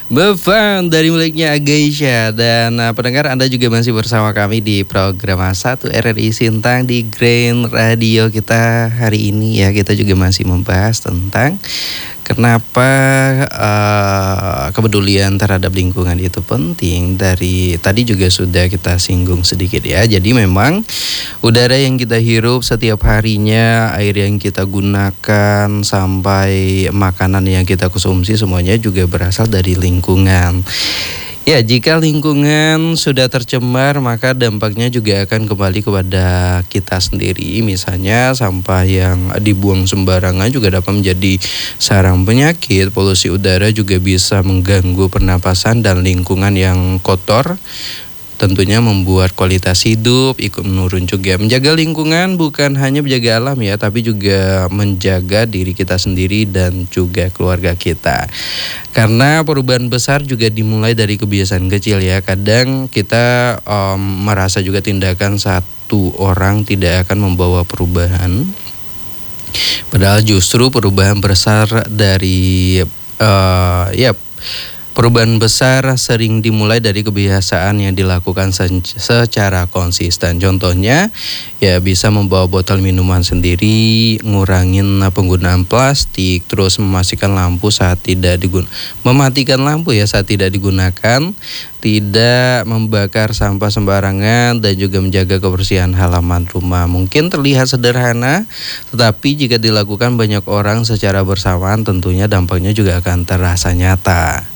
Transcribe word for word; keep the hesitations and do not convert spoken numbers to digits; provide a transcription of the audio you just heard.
Bevan dari miliknya Agaisha. Dan uh, pendengar, Anda juga masih bersama kami di program satu R R I Sintang di Grand Radio kita hari ini ya. Kita juga masih membahas tentang kenapa uh, kepedulian terhadap lingkungan itu penting. Dari tadi juga sudah kita singgung sedikit ya. Jadi memang udara yang kita hirup setiap harinya, air yang kita gunakan, sampai makanan yang kita konsumsi, semuanya juga berasal dari lingkungan. Ya, jika lingkungan sudah tercemar, maka dampaknya juga akan kembali kepada kita sendiri. Misalnya sampah yang dibuang sembarangan juga dapat menjadi sarang penyakit. Polusi udara juga bisa mengganggu pernapasan, dan lingkungan yang kotor tentunya membuat kualitas hidup ikut menurun juga. Menjaga lingkungan bukan hanya menjaga alam ya, tapi juga menjaga diri kita sendiri dan juga keluarga kita. Karena perubahan besar juga dimulai dari kebiasaan kecil ya. Kadang kita um, merasa juga tindakan satu orang tidak akan membawa perubahan, padahal justru perubahan besar dari uh, ya Perubahan besar sering dimulai dari kebiasaan yang dilakukan secara konsisten. Contohnya, ya bisa membawa botol minuman sendiri, ngurangin penggunaan plastik, terus mematikan lampu saat tidak digunakan, mematikan lampu ya saat tidak digunakan, tidak membakar sampah sembarangan, dan juga menjaga kebersihan halaman rumah. Mungkin terlihat sederhana, tetapi jika dilakukan banyak orang secara bersamaan, tentunya dampaknya juga akan terasa nyata.